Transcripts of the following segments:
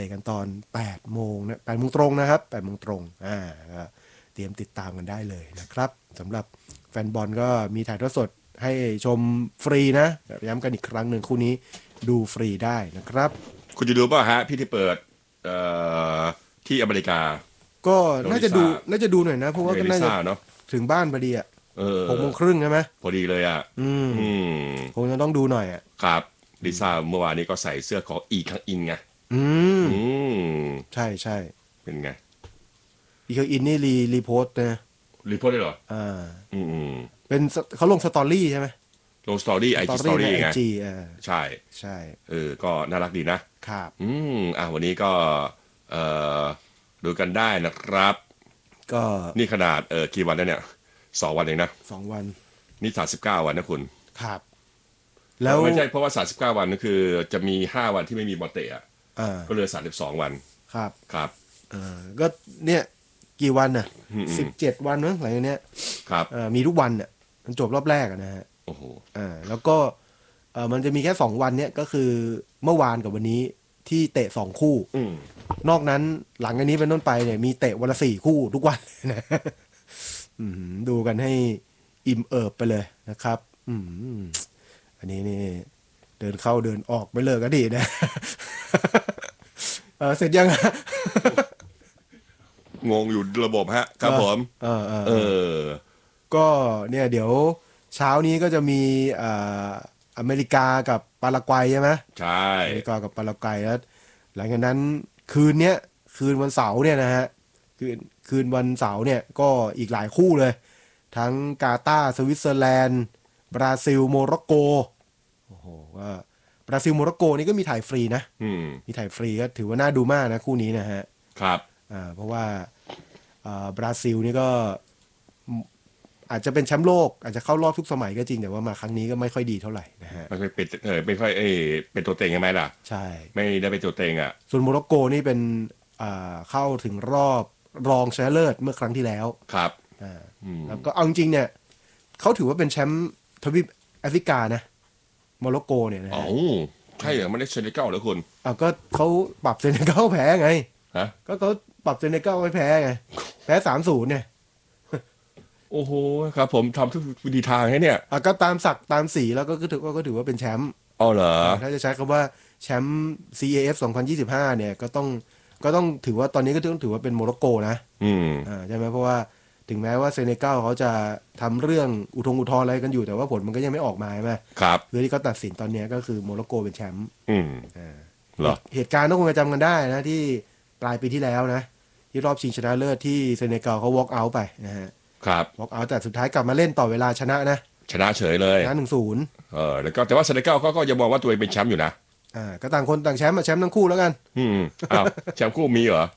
ะกันตอน8 โมงนะ8 โมงตรงนะครับ8 โมงตรงก็เตรียมติดตามกันได้เลยนะครับสำหรับแฟนบอลก็มีถ่ายทอดสดให้ชมฟรีนะย้ำกันอีกครั้งหนึ่งคู่นี้ดูฟรีได้นะครับคุณจะดูป่ะฮะพี่ที่เปิดเอ่อที่อเมริกาก็น่าจะดูหน่อยนะเพราะว่าก็น่าจะเนาะถึงบ้านพอดีอ่ะ 6:30 ใช่ไหมพอดีเลยอ่ะคงจะต้องดูหน่อยอ่ะครับลิซ่าเมื่อวานนี้ก็ใส่เสื้อของอีคังอินไงอืมอืมใช่ใช่เป็นไงอีเคอินนี่รีโพสต์นะรีโพสต์ได้เหรออืมเป็นเขาลงสตอรี่ใช่ไหมลงสตอรี่ไอจีสตอรี่ไงใช่ใช่ก็น่ารักดีนะครับวันนี้ก็เอ่อดูกันได้นะครับก็นี่ขนาดกี่วันแล้วเนี่ย2 วันเองนะ 2 วันนี่39 วันนะคุณครับแล้วไม่ใช่เพราะว่า39 วันก็คือจะมี5 วันที่ไม่มีบอลเตะก็เหลือ32 วันครับครับก็เนี่ยกี่วันน่ะ17 วันมั้งอะไรเนี้ยครับมีทุกวันเนี่ยมันจบรอบแรกนะฮะโอ้โหแล้วก็มันจะมีแค่2 วันเนี่ยก็คือเมื่อวานกับวันนี้ที่เตะ2 คู่นอกนั้นหลังจากนี้เป็นต้นไปเนี่ยมีเตะวันละ4 คู่ทุกวันนะดูกันให้อิ่มเอิบไปเลยนะครับอันนี้นี่เดินเข้าเดินออกไม่เลิกก็ดีนะเสร็จยังงงอยู่ระบบฮะครับผมก็เนี่ยเดี๋ยวเช้านี้ก็จะมีอเมริกากับปารากวัยใช่ไหมใช่อเมริกากับปารากวัยแล้วหลังจากนั้นคืนวันเสาร์เนี่ยนะฮะคืนวันเสาร์เนี่ยก็อีกหลายคู่เลยทั้งกาตาร์สวิตเซอร์แลนด์บราซิลโมร็อกโกโอ้โหว่าบราซิลโมร็อกโกนี่ก็มีถ่ายฟรีนะมีถ่ายฟรีก็ถือว่าน่าดูมากนะคู่นี้นะฮะครับเพราะว่าบราซิลนี่ก็อาจจะเป็นแชมป์โลกอาจจะเข้ารอบทุกสมัยก็จริงแต่ว่ามาครั้งนี้ก็ไม่ค่อยดีเท่าไหร่นะฮะไม่ค่อยเป็นไม่ค่อยเป็นตัวเต็งใช่ไหมล่ะใช่ไม่ได้เป็นตัวเต็งส่วนโมร็อกโกนี่เป็นเข้าถึงรอบรองชนะเลิศเมื่อครั้งที่แล้วครับแล้วก็เอาจริงเนี่ยเขาถือว่าเป็นแชมป์ทวีปแอฟริกานะโมร็อกโกเนี่ยนะใช่เหรอไม่ได้เซเนกัลเหรอคุณก็เขาปรับเซเนกัลแพ้ไงฮะก็เขาปรับเซเนกัลไว้แพ้ไงแพ้3-0เนี่ยโอ้โหครับผมทำทุกวิธีทางให้เนี่ยก็ตามศักดิ์ตามสีแล้วก็ถือว่าเป็นแชมป์เหรอถ้าจะใช้คำว่าแชมป์ CAF 2025เนี่ยก็ต้องถือว่าตอนนี้ก็ต้องถือว่าเป็นโมร็อกโกนะใช่ไหมเพราะว่าถึงแม้ว่าเซเนกัลเขาจะทำเรื่องอุทธรณ์อะไรกันอยู่แต่ว่าผลมันก็ยังไม่ออกมาใช่ไหมครับคือที่เขาตัดสินตอนนี้ก็คือโมร็อกโกเป็นแชมป์เหรอเหตุการณ์ต้องคงจะจำกันได้นะที่ปลายปีที่แล้วนะที่รอบชิงชนะเลิศที่เซเนกัลเขา walk out ไปนะฮะครับ walk out แต่สุดท้ายกลับมาเล่นต่อเวลาชนะนะชนะเฉยเลยชนะ1-0 แล้วก็แต่ว่าเซเนกัลก็ยังมองว่าตัวเองเป็นแชมป์อยู่นะก็ต่างคนต่างแชมป์แชมป์ทั้งคู่แล้วกันแชมป์คู่มีเหรอ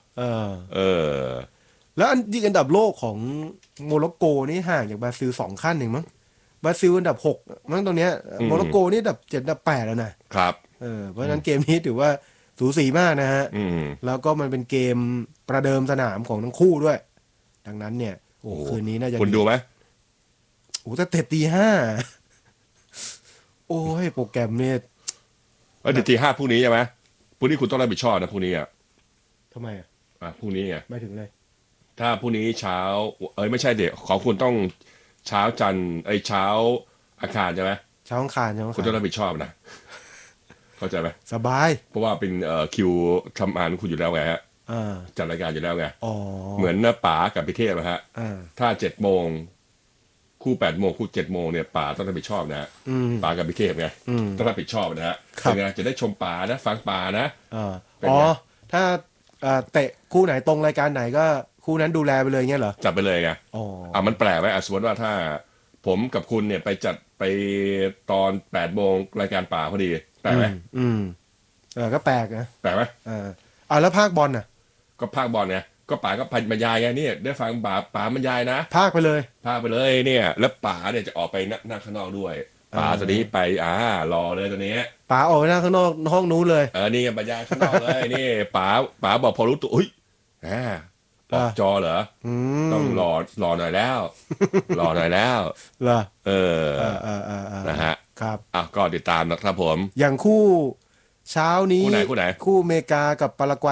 แล้วอันดับโลกของโมร็อกโกนี่ห่างจากบราซิล2 ขั้นเองมั้งบราซิลอันดับ6มั้งตรงเนี้ยโมร็อกโกนี่อันดับ7อันดับ8แล้วนะครับเพราะฉะนั้นเกมนี้ถือว่าสูสีมากนะฮะแล้วก็มันเป็นเกมประเดิมสนามของทั้งคู่ด้วยดังนั้นเนี่ยคืนนี้น่าจะคุณดูไหมจะเตะตี 5โอ้ยโปรแกรมเนี่ยเดี๋ยวตี 5พรุ่งนี้ใช่ไหมพรุ่งนี้คุณต้องรับผิดชอบนะพรุ่งนี้ทำไมพรุ่งนี้ไงไม่ถึงเลยถ้าพรุ่งนี้เช้าไม่ใช่เดี๋ยวของคุณต้องเช้าจันทร์เช้าอังคารใช่ไหมเช้าอังคารคุณต้องรับผิดชอบนะเข้าใจไหมสบายเพราะว่าเป็นคิวทำงานคุณอยู่แล้วไงฮะจัดรายการอยู่แล้วไงเหมือนน้าป๋ากับพิเทพฮะถ้า7 โมงคู่8 โมงคู่7 โมงเนี่ยป๋าต้องรับผิดชอบนะป๋ากับพิเทพไงต้องรับผิดชอบนะฮะเป็นไงจะได้ชมป๋านะฟังป๋านะถ้าเตะคู่ไหนตรงรายการไหนก็คู่นั้นดูแลไปเลยเงี้ยเหรอจัดไปเลยไงมันแปลกไหมสมมติว่าถ้าผมกับคุณเนี่ยไปจัดไปตอน8 โมงรายการป๋าพอดีแปลกไหมก็แปลกนะแปลกไหมแล้วภาคบอลน่ะก็ภาคบอลไงก็ป๋าก็บรรยายไงเนี่ยได้ฟังป๋าบรรยายนะภาคไปเลยเนี่ยแล้วป๋าเนี่ยจะออกไปนั่งข้างนอกด้วยป๋าตัวนี้ไปรอเลยตัวนี้ป๋าออกไปนั่งข้างนอกห้องนู้นเลยนี่บรรยายข้างนอกเลยนี่ป๋าบอกพอรู้ตัวออกจอเหรอต้องรอหน่อยแล้วรอหน่อยแล้วเหรอนะฮะครับก็ติดตามนะครับผมอย่างคู่เช้านี้คู่ไหนคู่อเมริกากับปารากวัย